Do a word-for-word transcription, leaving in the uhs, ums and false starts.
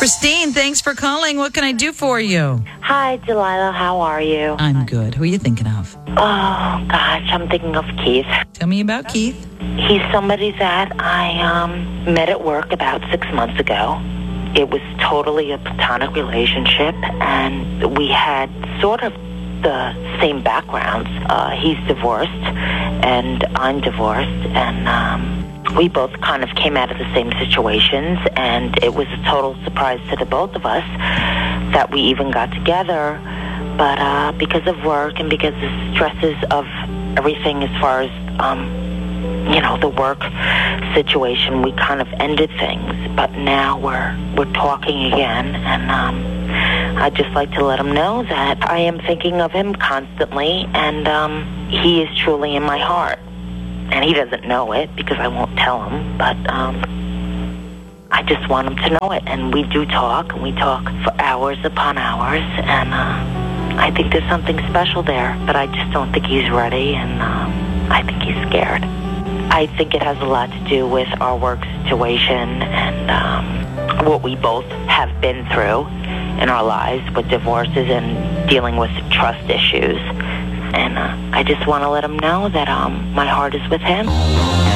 Christine, thanks for calling. What can I do for you? Hi, Delilah. How are you? I'm good. Who are you thinking of? Oh, gosh, I'm thinking of Keith. Tell me about Keith. He's somebody that I um, met at work about six months ago. It was totally a platonic relationship, and we had sort of the same backgrounds. Uh, he's divorced, and I'm divorced, and um, we both kind of came out of the same situations, and it was a total surprise to the both of us that we even got together. But uh, because of work and because of the stresses of everything as far as, um, you know, the work situation, we kind of ended things. But now we're we're talking again, and um, I'd just like to let him know that I am thinking of him constantly, and um, he is truly in my heart. And he doesn't know it because I won't tell him, but um, I just want him to know it. And we do talk, and we talk for hours upon hours, and uh, I think there's something special there, but I just don't think he's ready, and um, I think he's scared. I think it has a lot to do with our work situation and um, what we both have been through in our lives with divorces and dealing with trust issues. And uh, I just want to let him know that um, my heart is with him.